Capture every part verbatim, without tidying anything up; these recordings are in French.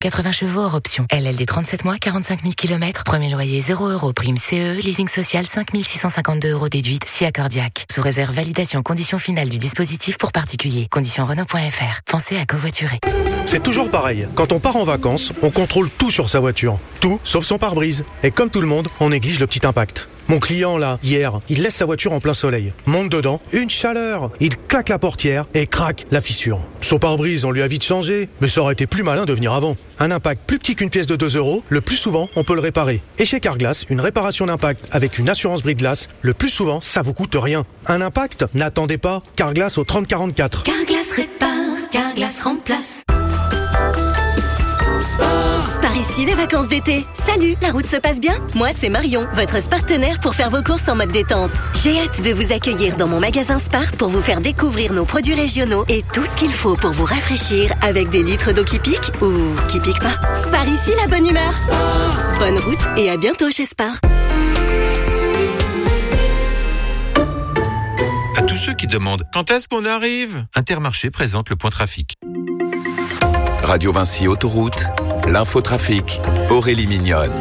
quatre-vingts chevaux hors option. L L D trente-sept mois, quarante-cinq mille kilomètres. Premier loyer zéro euros. Prime C E E. Leasing social cinq mille six cent cinquante-deux euros déduite. Si accordiaque. Sous réserve validation conditions finales du dispositif pour particulier. Conditions Renault point F R. Pensez à covoiturer. C'est toujours pareil. Quand on part en vacances, on contrôle tout sur sa voiture. Tout, sauf son pare-brise. Et comme tout le monde, on néglige le petit impact. Mon client, là, hier, il laisse sa voiture en plein soleil. Monte dedans, une chaleur. Il claque la portière et craque la fissure. Son pare-brise, on lui a vite changé, mais ça aurait été plus malin de venir avant. Un impact plus petit qu'une pièce de deux euros, le plus souvent, on peut le réparer. Et chez Carglass, une réparation d'impact avec une assurance brise-glace, le plus souvent, ça vous coûte rien. Un impact? N'attendez pas. Carglass au trente quarante-quatre. Carglass répare, Carglass remplace. Par ici, les vacances d'été. Salut, la route se passe bien? Moi, c'est Marion, votre partenaire pour faire vos courses en mode détente. J'ai hâte de vous accueillir dans mon magasin Spar pour vous faire découvrir nos produits régionaux et tout ce qu'il faut pour vous rafraîchir avec des litres d'eau qui piquent ou qui piquent pas. Spar ici, la bonne humeur. Spar. Bonne route et à bientôt chez Spar. À tous ceux qui demandent quand est-ce qu'on arrive, Intermarché présente le point trafic. Radio Vinci Autoroute, l'infotrafic, Aurélie Mignonne.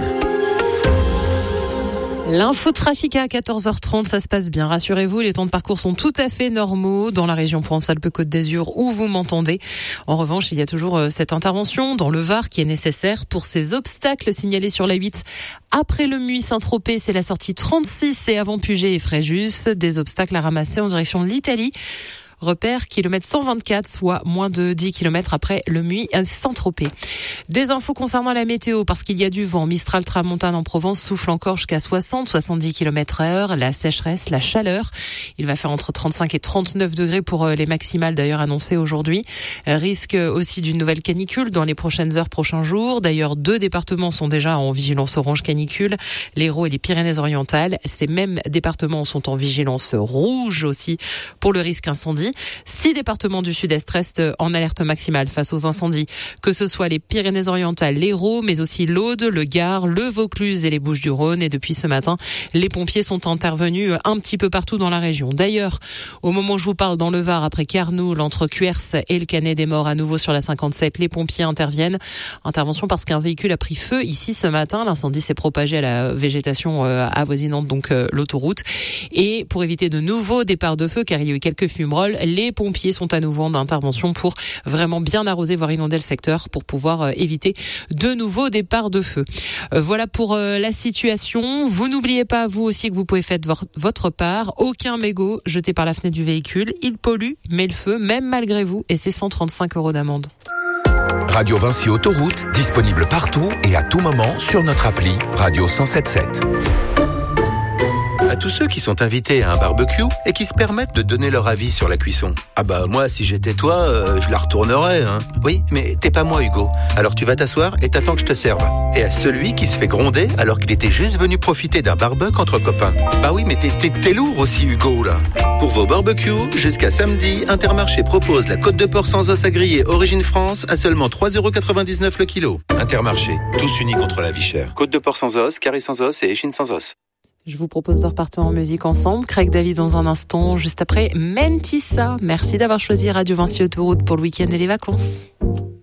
L'infotrafic à quatorze heures trente, ça se passe bien. Rassurez-vous, les temps de parcours sont tout à fait normaux dans la région Provence-Alpes-Côte d'Azur où vous m'entendez. En revanche, il y a toujours cette intervention dans le Var qui est nécessaire pour ces obstacles signalés sur la huit. Après le Muy Saint-Tropez, c'est la sortie trente-six et avant Puget et Fréjus. Des obstacles à ramasser en direction de l'Italie. Repère kilomètre cent vingt-quatre, soit moins de dix kilomètres après le Muy Saint-Tropez. Des infos concernant la météo, parce qu'il y a du vent. Mistral tramontane en Provence souffle encore jusqu'à soixante à soixante-dix kilomètres heure. La sécheresse, la chaleur. Il va faire entre trente-cinq et trente-neuf degrés pour les maximales d'ailleurs annoncées aujourd'hui. Risque aussi d'une nouvelle canicule dans les prochaines heures, prochains jours. D'ailleurs, deux départements sont déjà en vigilance orange canicule. L'Hérault et les Pyrénées-Orientales. Ces mêmes départements sont en vigilance rouge aussi pour le risque incendie. Six départements du sud-est restent en alerte maximale face aux incendies, que ce soit les Pyrénées-Orientales, l'Hérault, mais aussi l'Aude, le Gard, le Vaucluse et les Bouches-du-Rhône. Et depuis ce matin, les pompiers sont intervenus un petit peu partout dans la région. D'ailleurs, au moment où je vous parle dans le Var, après Carnoul, entre Cuers et le Canet des Morts, à nouveau sur la cinquante-sept, les pompiers interviennent. Intervention parce qu'un véhicule a pris feu ici ce matin. L'incendie s'est propagé à la végétation avoisinante, donc l'autoroute. Et pour éviter de nouveaux départs de feu, car il y a eu quelques fumerolles, les pompiers sont à nouveau en intervention pour vraiment bien arroser, voire inonder le secteur pour pouvoir euh, éviter de nouveaux départs de feu. Euh, voilà pour euh, la situation. Vous n'oubliez pas, vous aussi, que vous pouvez faire votre part. Aucun mégot jeté par la fenêtre du véhicule. Il pollue, met le feu, même malgré vous, et c'est cent trente-cinq euros d'amende. Radio Vinci Autoroute, disponible partout et à tout moment sur notre appli Radio cent sept sept. À tous ceux qui sont invités à un barbecue et qui se permettent de donner leur avis sur la cuisson. Ah bah moi, si j'étais toi, euh, je la retournerais. Hein. Oui, mais t'es pas moi, Hugo. Alors tu vas t'asseoir et t'attends que je te serve. Et à celui qui se fait gronder alors qu'il était juste venu profiter d'un barbecue entre copains. Bah oui, mais t'es, t'es, t'es lourd aussi, Hugo, là. Pour vos barbecues, jusqu'à samedi, Intermarché propose la côte de porc sans os à griller Origine France à seulement trois euros quatre-vingt-dix-neuf le kilo. Intermarché, tous unis contre la vie chère. Côte de porc sans os, carré sans os et échine sans os. Je vous propose de repartir en musique ensemble. Craig David dans un instant, juste après Mentissa. Merci d'avoir choisi Radio Vinci Autoroute pour le week-end et les vacances.